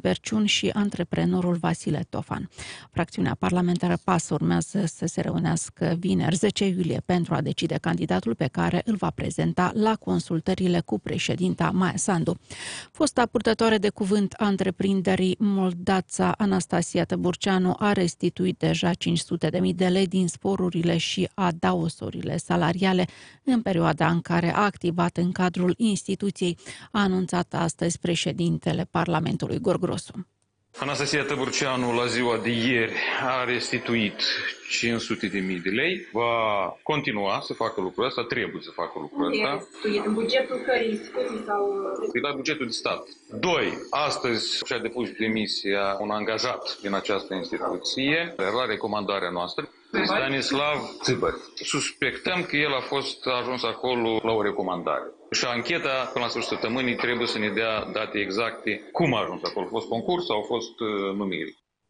Berciun și antreprenorul Vasile Tofan. Fracțiunea parlamentară PAS urmează să se reunească vineri 10 iulie pentru a decide candidatul pe care îl va prezenta la consultările cu președinta Maia Sandu. Fosta purtătoare de cuvânt a întreprinderii Moldața, Anastasia Tăburceanu, a restituit deja 500.000 de lei din sporurile și adaosurile salariale în perioada în care a activat în cadrul instituției, a anunțat astăzi președintele Parlamentului Igor Grosu. Anastasia Tăburceanu la ziua de ieri a restituit 500.000 de lei, va continua să facă lucrul ăsta, trebuie să facă lucrul ăsta. În bugetul cărei instituții sau... La bugetul de stat. 2. Astăzi și-a depus demisia un angajat din această instituție, la recomandarea noastră, Stanislav Țibăr. Suspectăm că el a ajuns acolo la o recomandare. Și ancheta, până la sfârșitul săptămânii, trebuie să ne dea date exacte cum a ajuns acolo. A fost concurs sau a fost numire.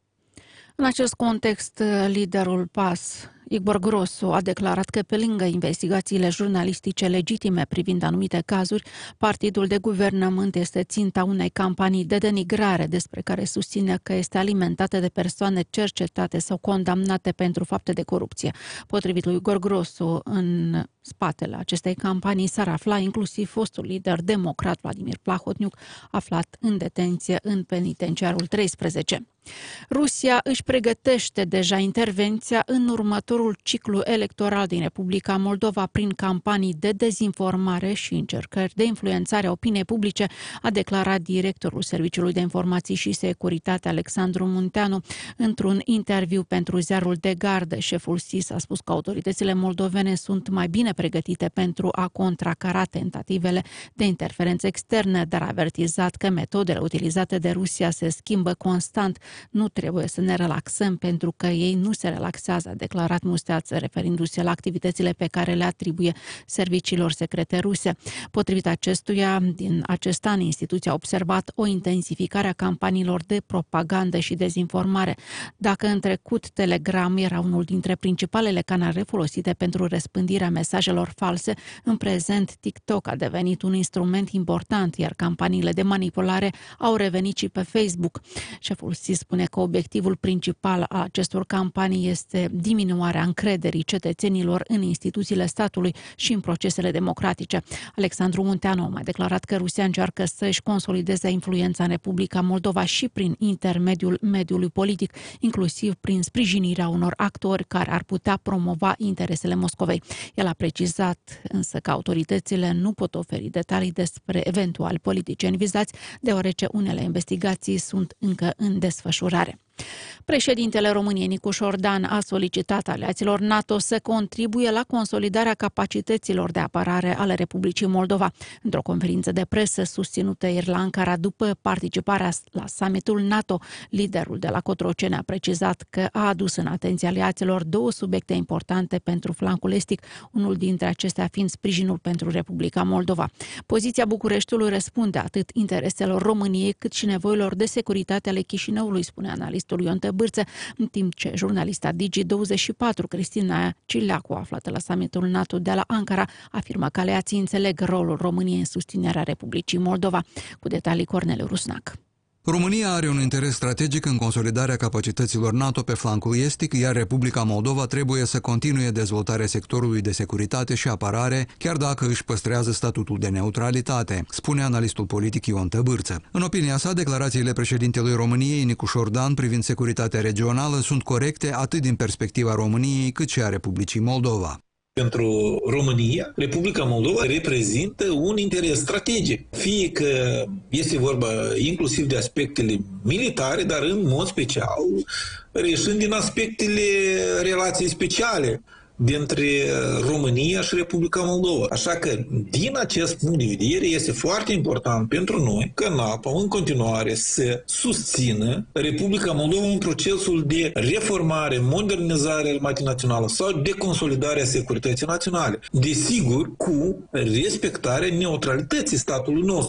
În acest context, liderul PAS, Igor Grosu, a declarat că pe lângă investigațiile jurnalistice legitime privind anumite cazuri, partidul de guvernământ este ținta unei campanii de denigrare despre care susține că este alimentată de persoane cercetate sau condamnate pentru fapte de corupție. Potrivit lui Igor Grosu, în spatele acestei campanii s-ar afla inclusiv fostul lider democrat Vladimir Plahotniuc, aflat în detenție în penitenciarul 13. Rusia își pregătește deja intervenția în următorul ciclu electoral din Republica Moldova prin campanii de dezinformare și încercări de influențare a opiniei publice, a declarat directorul Serviciului de Informații și Securitate Alexandru Munteanu într-un interviu pentru ziarul De Gardă. Șeful SIS a spus că autoritățile moldovene sunt mai bine pregătite pentru a contracara tentativele de interferență externe, dar a avertizat că metodele utilizate de Rusia se schimbă constant. Nu trebuie să ne relaxăm pentru că ei nu se relaxează, a declarat Musteață, referindu-se la activitățile pe care le atribuie serviciilor secrete ruse. Potrivit acestuia, din acest an, instituția a observat o intensificare a campaniilor de propagandă și dezinformare. Dacă în trecut Telegram era unul dintre principalele canale folosite pentru răspândirea mesajelor false, în prezent TikTok a devenit un instrument important, iar campaniile de manipulare au revenit și pe Facebook. Șeful SIS spune că obiectivul principal al acestor campanii este diminuarea încrederii cetățenilor în instituțiile statului și în procesele democratice. Alexandru Munteanu a mai declarat că Rusia încearcă să-și consolideze influența în Republica Moldova și prin intermediul mediului politic, inclusiv prin sprijinirea unor actori care ar putea promova interesele Moscovei. El a precizat însă că autoritățile nu pot oferi detalii despre eventuali politicieni vizați, deoarece unele investigații sunt încă în desfășurare. Președintele României, Nicu Șordan, a solicitat aliaților NATO să contribuie la consolidarea capacităților de apărare ale Republicii Moldova. Într-o conferință de presă susținută ieri la Ankara după participarea la summitul NATO, liderul de la Cotroceni a precizat că a adus în atenția aliaților două subiecte importante pentru flancul estic, unul dintre acestea fiind sprijinul pentru Republica Moldova. Poziția Bucureștiului răspunde atât intereselor României cât și nevoilor de securitate ale Chișinăului, spune analistul Ion Tăbârță, în timp ce jurnalista Digi24 Cristina Cileacu, aflată la summitul NATO de la Ankara, afirmă că aliații înțeleg rolul României în susținerea Republicii Moldova. Cu detalii Corneliu Rusnac. România are un interes strategic în consolidarea capacităților NATO pe flancul estic, iar Republica Moldova trebuie să continue dezvoltarea sectorului de securitate și apărare, chiar dacă își păstrează statutul de neutralitate, spune analistul politic Ion Tăbârță. În opinia sa, declarațiile președintelui României, Nicu Șordan, privind securitatea regională sunt corecte atât din perspectiva României cât și a Republicii Moldova. Pentru România, Republica Moldova reprezintă un interes strategic. Fie că este vorba inclusiv de aspectele militare, dar în mod special reieșind din aspectele relației speciale dintre România și Republica Moldova. Așa că, din acest punct de vedere, este foarte important pentru noi că NATO în continuare să susțină Republica Moldova în procesul de reformare, modernizare armatei naționale sau de consolidare a securității naționale. Desigur, cu respectarea neutralității statului nostru.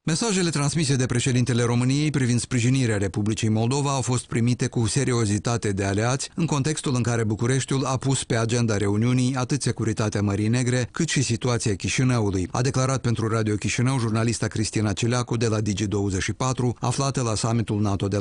Mesajele transmise de președintele României privind sprijinirea Republicii Moldova au fost primite cu seriozitate de aliați, în contextul în care Bucureștiul a pus pe agenda reuniunii atât securitatea Mării Negre, cât și situația Chișinăului. A declarat pentru Radio Chișinău jurnalista Cristina Cileacu de la Digi24, aflată la summitul NATO de